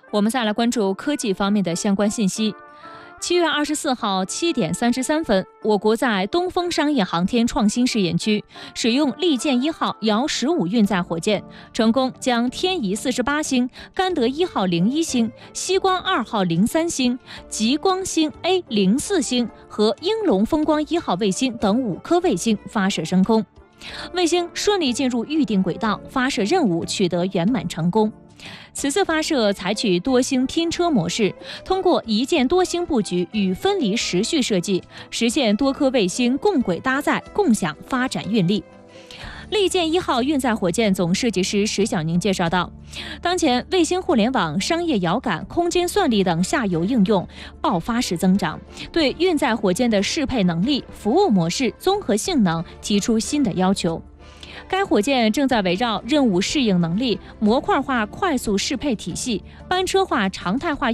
我们再来关注科技方面的相关信息。7月24号7点33分，我国在东风商业航天创新试验区使用利剑1号遥15运载火箭，成功将天仪48星、甘德1号01星、西光2号03星、极光星 A04星和鹰龙风光1号卫星等5颗卫星发射升空。卫星顺利进入预定轨道，发射任务取得圆满成功。此次发射采取多星拼车模式，通过一箭多星布局与分离时序设计，实现多颗卫星共轨搭载，共享发展运力。利剑1号运载火箭总设计师石小宁介绍道，当前卫星互联网、商业遥感、空间算力等下游应用爆发式增长，对运载火箭的适配能力、服务模式、综合性能提出新的要求。该火箭正在围绕任务适应能力、模块化快速适配体系、班车化常态化